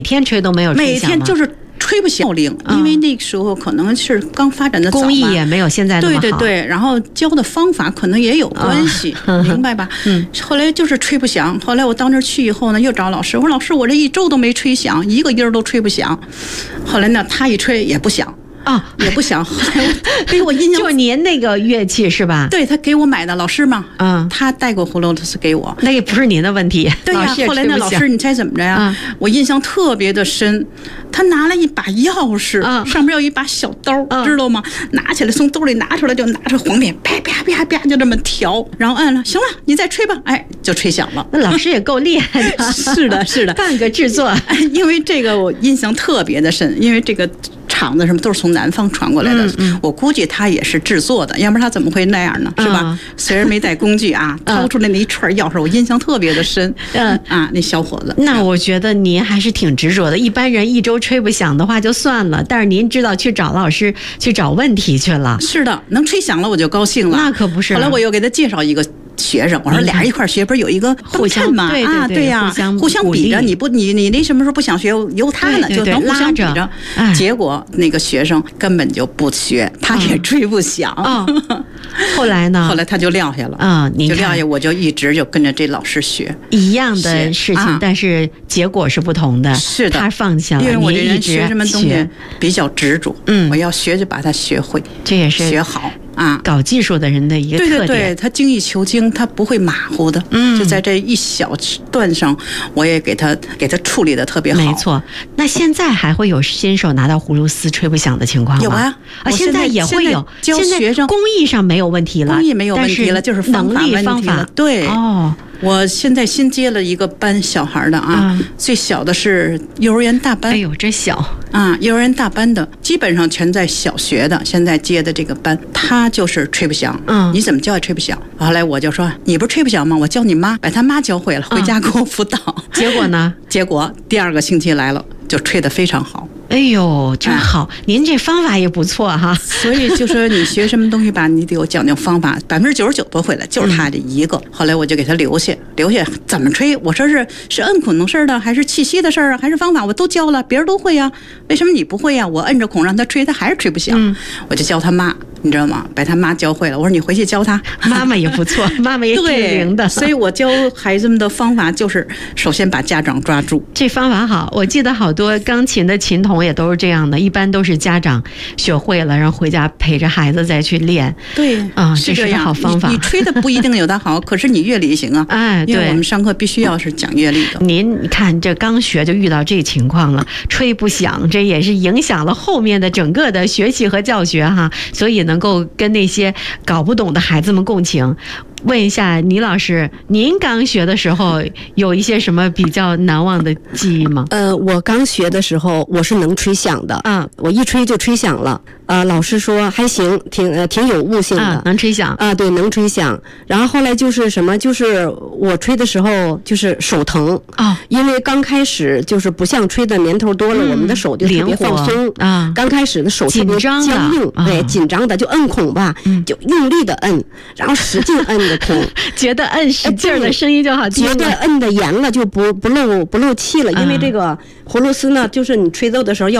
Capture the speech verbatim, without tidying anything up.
天吹都没有吹响吗？ 每天就是吹不响铃，嗯、因为那个时候可能是刚发展的早嘛， 工艺也没有现在那么好。 对对对，然后教的方法可能也有关系，哦、明白吧？嗯。后来就是吹不响，后来我到那儿去以后呢，又找老师，我说老师，我这一周都没吹响，一个音儿都吹不响。后来呢，他一吹也不响。啊、哦，也不响。后来给我印象， 就您那个乐器是吧？ 对，他给我买的，老师嘛， 嗯， 他带过葫芦丝给我， 那也不是您的问题。 对呀、啊，后来那老师，你猜怎么着呀、啊嗯？我印象特别的深，他拿了一把钥匙，嗯、上面有一把小刀，嗯、知道吗？拿起来从兜里拿出来，就拿出黄片，啪啪啪啪，就这么调，然后按了，行了，你再吹吧，哎，就吹响了。 那老师也够厉害的， 是的，是的， 半个制作。 因为这个我印象特别的深，因为这个。厂子什么都是从南方传过来的，嗯嗯、我估计他也是制作的，要不然他怎么会那样呢？是吧？嗯、虽然没带工具啊，嗯、掏出来那一串钥匙，我印象特别的深。嗯啊，那小伙子。 那我觉得您还是挺执着的。一般人一周吹不响的话就算了，但是您知道去找老师去找问题去了。 是的，能吹响了我就高兴了。 那可不是。 后来我又给他介绍一个。学生，我说俩人一块学，不是有一个互相嘛？ 对啊，对呀，互相比着，你不你你那什么时候不想学，由他呢，就能互相比着。结果那个学生根本就不学，他也吹不响。 后来呢？ 后来他就撂下了啊， 就撂下，我就一直就跟着这老师学一样的事情，但是结果是不同的。 是的， 他放下了， 因为我这人学什么东西比较执着，嗯，我要学就把它学会， 这也是学好。啊， 搞技术的人的一个特点， 对对对，他精益求精，他不会马虎的。嗯，就在这一小段上，我也给他给他处理的特别好。 没错。那现在还会有新手拿到葫芦丝吹不响的情况吗？ 有啊， 啊，现在也会有。 教学生工艺上没有问题了， 工艺没有问题了，就是方法问题了。对哦。 我现在新接了一个班小孩的啊，嗯、最小的是幼儿园大班。 哎呦，真小啊！幼儿园大班的基本上全在小学的，现在接的这个班，他就是吹不响。嗯，你怎么教也吹不响。后来我就说，你不是吹不响吗？我教你妈，把他妈教会了，回家给我辅导。 嗯、结果呢？ 结果第二个星期来了，就吹得非常好。 哎呦，真好！哎、您这方法也不错哈。 所以就说你学什么东西吧，你得有讲究方法，百分之九十九都会了，就是他这一个。嗯、后来我就给他留下，留下怎么吹？我说是是摁孔的事儿的，还是气息的事儿啊，还是方法？我都教了，别人都会呀、啊，为什么你不会呀、啊？我摁着孔让他吹，他还是吹不响。嗯、我就教他妈。你知道吗？把他妈教会了。我说你回去教他， 妈妈也不错，妈妈也挺灵的。 所以我教孩子们的方法就是，首先把家长抓住。 这方法好，我记得好多钢琴的琴童也都是这样的，一般都是家长学会了，然后回家陪着孩子再去练。 对， 啊、嗯，这是个好方法。 你, 你吹的不一定有他好，可是你乐理行啊。 哎，对， 因为我们上课必须要是讲乐理的。 您看，这刚学就遇到这情况了，吹不响，这也是影响了后面的整个的学习和教学哈。所以能够跟那些搞不懂的孩子们共情。问一下倪老师，您刚学的时候有一些什么比较难忘的记忆吗？ 呃，我刚学的时候我是能吹响的，嗯，我一吹就吹响了。呃，老师说还行，挺呃挺有悟性的， 啊、能吹响啊，对，能吹响。然后后来就是什么，就是我吹的时候就是手疼啊、哦，因为刚开始就是不像吹的年头多了，嗯、我们的手就特别放松啊，刚开始的手特别僵硬，对，紧张的就摁孔吧，嗯、就用力的摁，然后使劲摁的孔， 觉得摁使劲的声音就好听了， 觉得摁的严了就不不漏不漏气了，因为这个葫芦丝呢，就是你吹奏的时候要